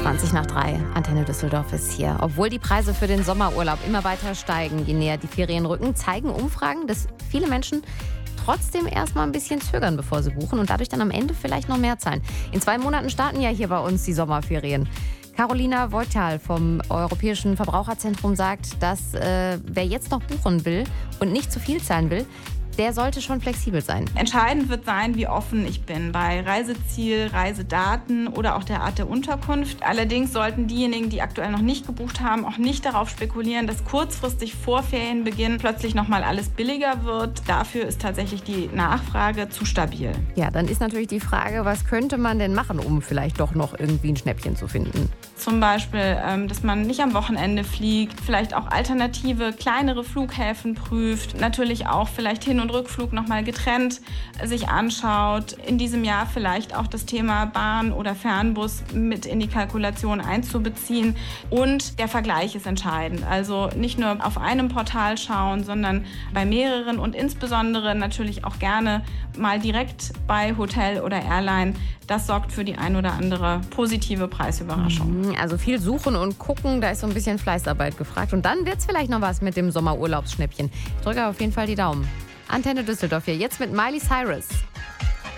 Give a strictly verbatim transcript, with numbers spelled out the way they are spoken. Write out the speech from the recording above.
zwanzig nach drei. Antenne Düsseldorf ist hier. Obwohl die Preise für den Sommerurlaub immer weiter steigen, je näher die Ferien rücken, zeigen Umfragen, dass viele Menschen trotzdem erstmal ein bisschen zögern, bevor sie buchen und dadurch dann am Ende vielleicht noch mehr zahlen. In zwei Monaten starten ja hier bei uns die Sommerferien. Carolina Wojtal vom Europäischen Verbraucherzentrum sagt, dass äh, wer jetzt noch buchen will und nicht zu viel zahlen will, der sollte schon flexibel sein. Entscheidend wird sein, wie offen ich bin bei Reiseziel, Reisedaten oder auch der Art der Unterkunft. Allerdings sollten diejenigen, die aktuell noch nicht gebucht haben, auch nicht darauf spekulieren, dass kurzfristig vor Ferienbeginn plötzlich nochmal alles billiger wird. Dafür ist tatsächlich die Nachfrage zu stabil. Ja, dann ist natürlich die Frage, was könnte man denn machen, um vielleicht doch noch irgendwie ein Schnäppchen zu finden? Zum Beispiel, dass man nicht am Wochenende fliegt, vielleicht auch alternative, kleinere Flughäfen prüft, natürlich auch vielleicht Hin- und Rückflug nochmal getrennt sich anschaut. In diesem Jahr vielleicht auch das Thema Bahn oder Fernbus mit in die Kalkulation einzubeziehen. Und der Vergleich ist entscheidend. Also nicht nur auf einem Portal schauen, sondern bei mehreren und insbesondere natürlich auch gerne mal direkt bei Hotel oder Airline. Das sorgt für die ein oder andere positive Preisüberraschung. Also viel suchen und gucken, da ist so ein bisschen Fleißarbeit gefragt. Und dann wird es vielleicht noch was mit dem Sommerurlaubsschnäppchen. Ich drücke auf jeden Fall die Daumen. Antenne Düsseldorf hier, jetzt mit Miley Cyrus.